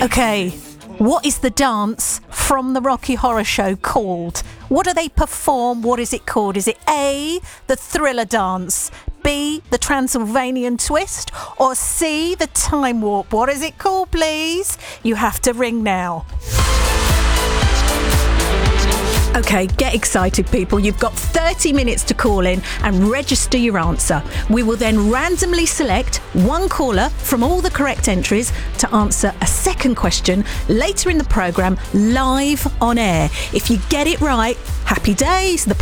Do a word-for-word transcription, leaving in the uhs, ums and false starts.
Okay, what is the dance from the Rocky Horror Show called? What do they perform? What is it called? Is it A, the Thriller Dance, B, the Transylvanian Twist, or C, the Time Warp? What is it called, please? You have to ring now. Okay, get excited, people. You've got thirty minutes to call in and register your answer. We will then randomly select one caller from all the correct entries to answer a second question later in the programme, live on air. If you get it right, happy days. The